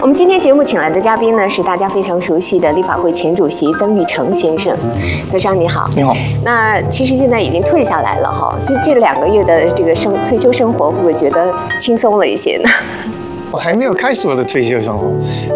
我们今天节目请来的嘉宾呢，是大家非常熟悉的立法会前主席曾钰成先生。曾生你好。 你好。 那其实现在已经退下来了哈，这2个月的这个退休生活，会不会觉得轻松了一些呢？ 我还没有开始我的退休生活。